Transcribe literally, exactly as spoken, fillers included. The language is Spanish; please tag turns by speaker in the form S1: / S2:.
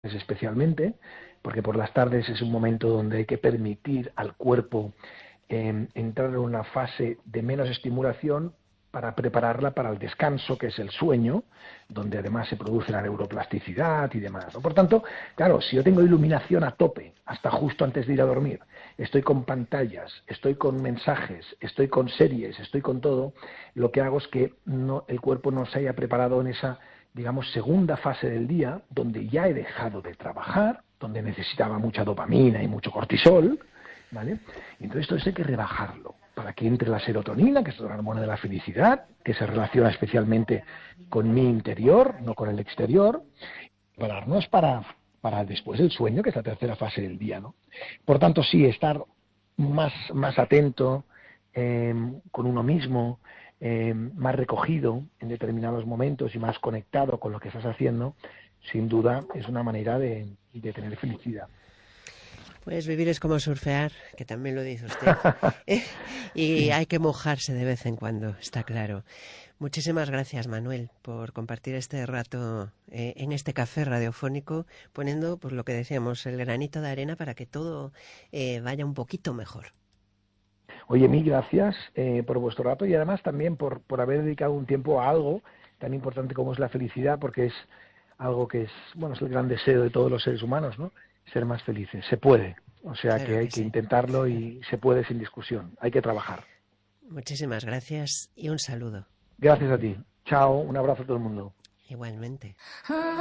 S1: especialmente, porque por las tardes es un momento donde hay que permitir al cuerpo eh, entrar en una fase de menos estimulación para prepararla para el descanso, que es el sueño, donde además se produce la neuroplasticidad y demás, ¿no? Por tanto, claro, si yo tengo iluminación a tope, hasta justo antes de ir a dormir, estoy con pantallas, estoy con mensajes, estoy con series, estoy con todo, lo que hago es que no, el cuerpo no se haya preparado en esa, digamos, segunda fase del día, donde ya he dejado de trabajar, donde necesitaba mucha dopamina y mucho cortisol, ¿vale? Y entonces todo esto hay que rebajarlo para que entre la serotonina, que es la hormona de la felicidad, que se relaciona especialmente con mi interior, no con el exterior, prepararnos para, para después del sueño, que es la tercera fase del día, ¿no? Por tanto, sí, estar más, más atento eh, con uno mismo, eh, más recogido en determinados momentos y más conectado con lo que estás haciendo, sin duda es una manera de, de tener felicidad.
S2: Pues vivir es como surfear, que también lo dice usted. Eh, y
S1: Sí.
S2: hay que mojarse de vez en cuando, está claro. Muchísimas gracias, Manuel, por compartir este rato eh, en este café radiofónico, poniendo, pues lo que decíamos, el granito de arena para que todo eh, vaya un poquito mejor.
S1: Oye, mil gracias eh, por vuestro rato y además también por, por haber dedicado un tiempo a algo tan importante como es la felicidad, porque es algo que es, bueno, es el gran deseo de todos los seres humanos, ¿no? Ser más felices. Se puede. O sea que
S2: Claro
S1: hay
S2: que
S1: que
S2: sí.
S1: intentarlo y se puede sin discusión. Hay que trabajar.
S2: Muchísimas gracias y un saludo.
S1: Gracias a ti. Chao. Un abrazo a todo el mundo.
S2: Igualmente.